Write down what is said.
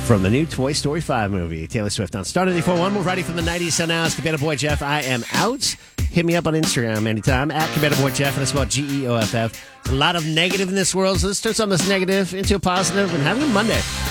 from the new Toy Story 5 movie. Taylor Swift on Star 94.1. We're ready from the 90s. So now it's Cabana Boy Jeff. I am out. Hit me up on Instagram anytime at Cabana Boy Jeff, and it's about GEOFF. A lot of negative in this world, so let's turn some of this negative into a positive and have a good Monday.